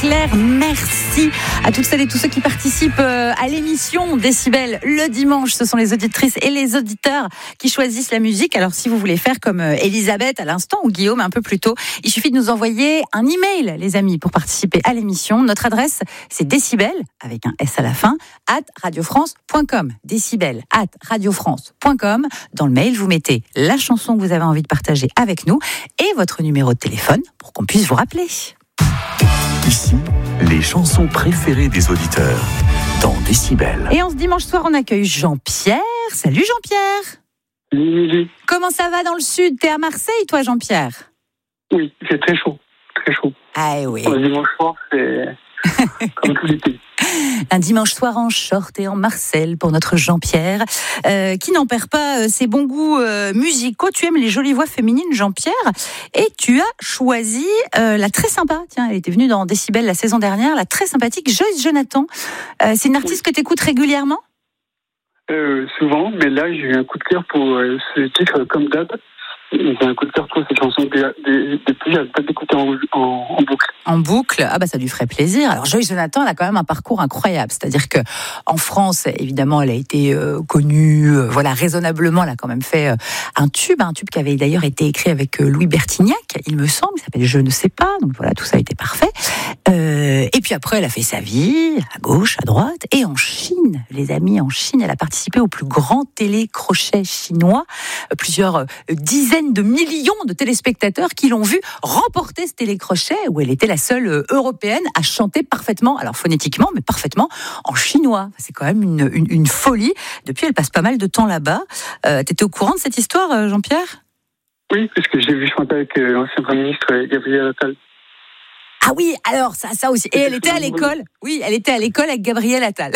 Claire. Merci à toutes celles et tous ceux qui participent à l'émission Décibel le dimanche. Ce sont les auditrices et les auditeurs qui choisissent la musique. Alors si vous voulez faire comme Elisabeth à l'instant ou Guillaume un peu plus tôt, il suffit de nous envoyer un email, les amis, pour participer à l'émission. Notre adresse, c'est décibel, avec un S à la fin, @radiofrance.com. Décibel @radiofrance.com. Dans le mail, vous mettez la chanson que vous avez envie de partager avec nous et votre numéro de téléphone pour qu'on puisse vous rappeler. Ici, les chansons préférées des auditeurs dans Décibel. Et en ce dimanche soir, on accueille Jean-Pierre. Salut Jean-Pierre. Oui. Comment ça va dans le sud? T'es à Marseille, toi, Jean-Pierre? Oui, c'est très chaud. Très chaud. Ah oui. Le dimanche soir, c'est comme tout l'été. Un dimanche soir en short et en Marcel pour notre Jean-Pierre, qui n'en perd pas ses bons goûts musicaux. Tu aimes les jolies voix féminines, Jean-Pierre, et tu as choisi la très sympa, tiens, elle était venue dans Décibel la saison dernière, la très sympathique Joyce Jonathan. C'est une artiste que tu écoutes régulièrement? Souvent, mais là, j'ai eu un coup de cœur pour ce titre Comme d'hab. J'ai un coup de cœur pour cette chanson depuis, j'arrête pas d'écouter en boucle. En boucle? Ah bah ça lui ferait plaisir. Alors Joyce Jonathan, elle a quand même un parcours incroyable. C'est-à-dire que en France, évidemment, elle a été connue, raisonnablement. Elle a quand même fait un tube qui avait d'ailleurs été écrit avec Louis Bertignac, il me semble. Il s'appelle Je ne sais pas. Donc voilà, tout ça a été parfait. Et puis après, elle a fait sa vie à gauche, à droite, et en Chine, les amis, en Chine, elle a participé au plus grand télécrochet chinois. Plusieurs dizaines de millions de téléspectateurs qui l'ont vu remporter ce télécrochet où elle était la seule européenne à chanter parfaitement, alors phonétiquement, mais parfaitement en chinois. C'est quand même une folie. Depuis, elle passe pas mal de temps là-bas. T'étais au courant de cette histoire, Jean-Pierre? Oui, parce que j'ai vu chanter avec l'ancien Premier ministre Gabriel Attal. Ah oui, alors ça aussi. Et elle était à l'école. Oui, elle était à l'école avec Gabriel Attal.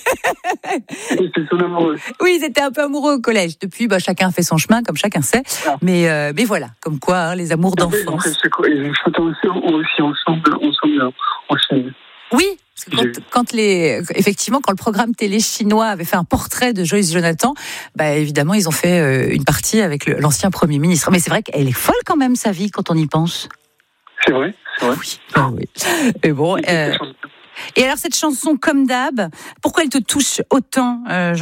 C'était son amoureux. Oui, ils étaient un peu amoureux au collège. Depuis, chacun fait son chemin, comme chacun sait. Ah. Mais voilà, comme quoi, les amours d'enfance. Ils ont chanté aussi ensemble en Chine. Oui, parce que quand le programme télé chinois avait fait un portrait de Joyce Jonathan, évidemment, ils ont fait une partie avec l'ancien Premier ministre. Mais c'est vrai qu'elle est folle quand même, sa vie, quand on y pense. C'est vrai. Oui. Et bon. Et alors, cette chanson Comme d'hab, pourquoi elle te touche autant,